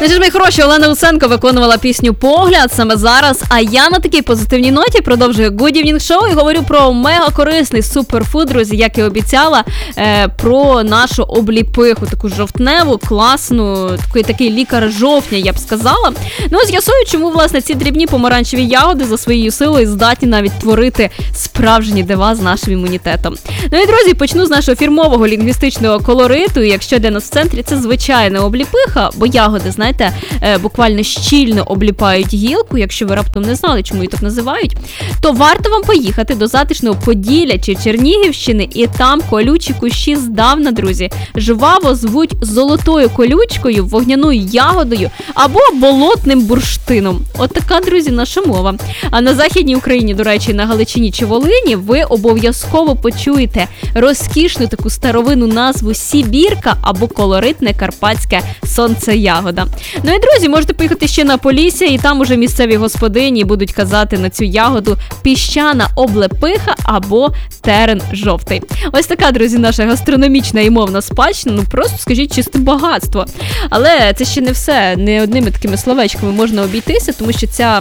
Ну ж, мої хороші, Олена Луценко виконувала пісню «Погляд» саме зараз, а я на такій позитивній ноті продовжую Good Evening Show і говорю про мега-корисний суперфуд, друзі, як і обіцяла, про нашу обліпиху, таку жовтневу, класну, такий лікар жовтня, я б сказала. Ну, з'ясую, чому, власне, ці дрібні помаранчеві ягоди за своєю силою здатні навіть творити справжні дива з нашим імунітетом. Ну і, друзі, почну з нашого фірмового лінгвістичного колориту, і якщо для нас в центрі це звичайна обліпиха, бо ягоди, знаєте, буквально щільно обліпають гілку, якщо ви раптом не знали, чому її так називають, то варто вам поїхати до затишного Поділля чи Чернігівщини, і там колючі кущі здавна, друзі, жваво звуть золотою колючкою, вогняною ягодою або болотним бурштином. От така, друзі, наша мова. А на Західній Україні, до речі, на Галичині чи Волині, ви обов'язково почуєте розкішну таку старовинну назву сібірка або колоритне карпатське сонцеягода. Ну і, друзі, можете поїхати ще на Полісся, і там уже місцеві господині будуть казати на цю ягоду піщана облепиха або терен жовтий. Ось така, друзі, наша гастрономічна і мовна спадщина, ну просто, скажіть, чисте багатство. Але це ще не все, не одними такими словечками можна обійтися, тому що ця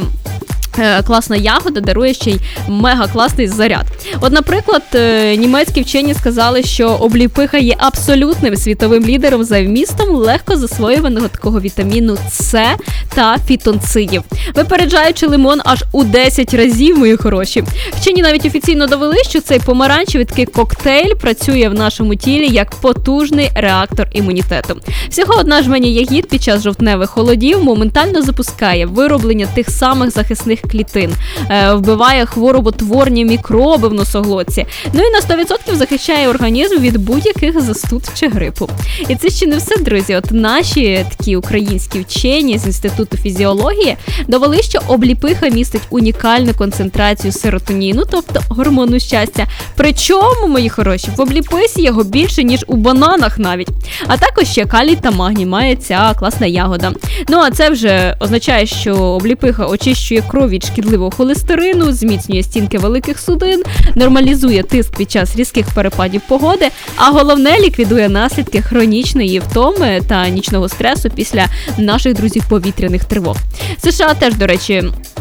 класна ягода дарує ще й мега-класний заряд. От, наприклад, німецькі вчені сказали, що обліпиха є абсолютним світовим лідером за вмістом легко засвоюваного такого вітаміну С та фітонцидів, випереджаючи лимон аж у 10 разів, мої хороші. Вчені навіть офіційно довели, що цей помаранчевий такий коктейль працює в нашому тілі як потужний реактор імунітету. Всього одна жменя ягід під час жовтневих холодів моментально запускає вироблення тих самих захисних клітин, вбиває хвороботворні мікроби в носоглотці, ну і на 100% захищає організм від будь-яких застуд чи грипу. І це ще не все, друзі. От наші такі українські вчені з Інституту фізіології довели, що обліпиха містить унікальну концентрацію серотоніну, тобто гормону щастя. Причому, мої хороші, в обліписі його більше, ніж у бананах навіть. А також ще калій та магній має ця класна ягода. Ну а це вже означає, що обліпиха очищує кров від шкідливого холестерину, зміцнює стінки великих судин, нормалізує тиск під час різких перепадів погоди, а головне, ліквідує наслідки хронічної втоми та нічного стресу після наших, друзів, повітряних тривог. США теж, до речі,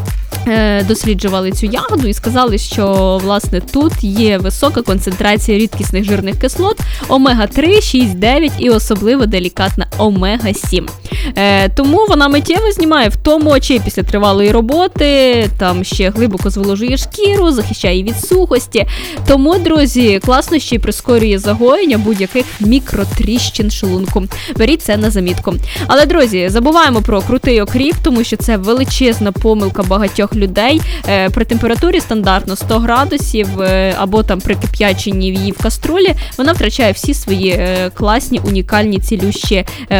досліджували цю ягоду і сказали, що, власне, тут є висока концентрація рідкісних жирних кислот, омега-3, 6, 9 і особливо делікатна омега-7. Тому вона миттєво знімає втому очей після тривалої роботи, там ще глибоко зволожує шкіру, захищає від сухості. Тому, друзі, класно ще й прискорює загоєння будь-яких мікротріщин шлунку. Беріть це на замітку. Але, друзі, забуваємо про крутий окріп, тому що це величезна помилка багатьох людей. При температурі стандартно 100 градусів або там при кип'яченні її в каструлі, вона втрачає всі свої класні, унікальні цілющі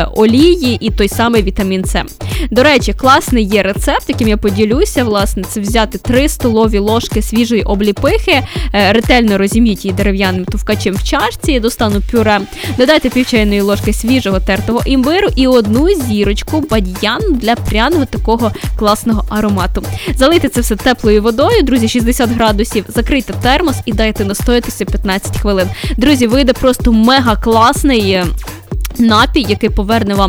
олії і той самий вітамін С. До речі, класний є рецепт, яким я поділюся, власне, це взяти 3 столові ложки свіжої обліпихи, ретельно розім'ять її дерев'яним товкачем в чашці до стану пюре, додайте пів чайної ложки свіжого тертого імбиру і 1 зірочку бадьяну для пряного такого класного аромату. Залийте це все теплою водою, друзі, 60 градусів, закрийте термос і дайте настоятися 15 хвилин. Друзі, вийде просто мега класний напій, який поверне вам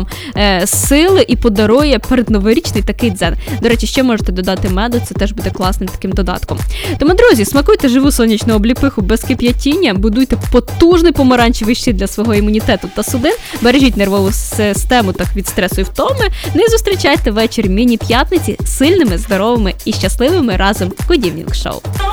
сили і подарує передноворічний такий дзен. До речі, ще можете додати меду, це теж буде класним таким додатком. Тому, друзі, смакуйте живу сонячну обліпиху без кип'ятіння, будуйте потужний помаранчевий щит для свого імунітету та судин, бережіть нервову систему так від стресу і втоми, ну і зустрічайте вечір міні-п'ятниці сильними, здоровими і щасливими разом Good Evening Show.